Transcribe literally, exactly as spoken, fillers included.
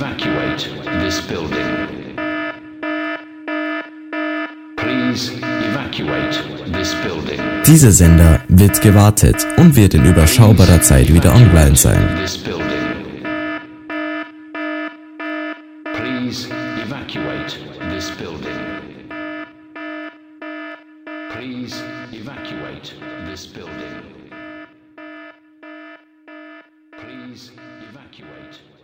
evacuate this building. Please evacuate this building. Dieser Sender wird gewartet und wird in überschaubarer Zeit wieder online sein. This building. Please evacuate this building. Please evacuate this building. Please evacuate